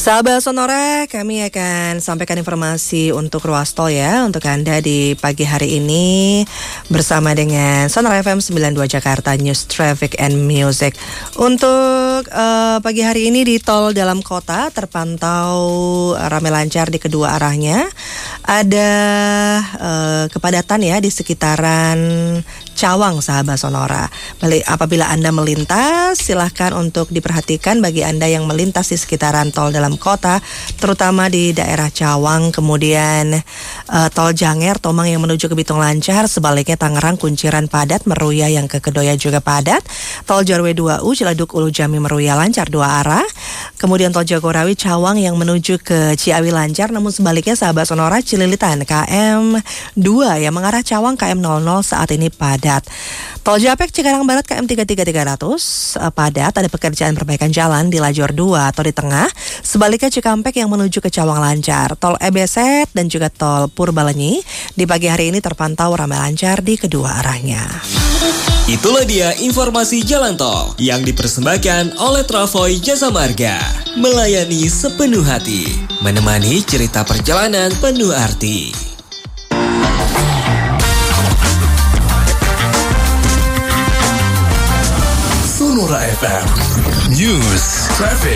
Sahabat Sonora, kami akan sampaikan informasi untuk ruas tol ya untuk Anda di pagi hari ini bersama dengan Sonora FM 92 Jakarta News Traffic and Music. Untuk pagi hari ini di tol dalam kota terpantau ramai lancar di kedua arahnya. Ada kepadatan ya di sekitaran Cawang, sahabat Sonora. Apabila Anda melintas, silahkan untuk diperhatikan bagi Anda yang melintas di sekitaran tol dalam kota, terutama di daerah Cawang, kemudian tol Janger, Tomang yang menuju ke Bitung lancar, sebaliknya Tangerang, Kunciran padat, Meruya yang ke Kedoya juga padat, tol Jarwe 2U, Ciledug, Ulu Jami, Meruya lancar dua arah, kemudian tol Jagorawi, Cawang yang menuju ke Ciawi lancar, namun sebaliknya sahabat Sonora, Cililitan, KM 2 yang mengarah Cawang, KM 00 saat ini padat. Tol Japek Cikarang Barat KM 33300 padat, ada pekerjaan perbaikan jalan di lajur 2 atau di tengah. Sebaliknya Cikampek yang menuju ke Cawang lancar. Tol Ebeset dan juga tol Purbalenyi di pagi hari ini terpantau ramai lancar di kedua arahnya. Itulah dia informasi jalan tol yang dipersembahkan oleh Travoy Jasa Marga. Melayani sepenuh hati, menemani cerita perjalanan penuh arti. Sonora FM News Traffic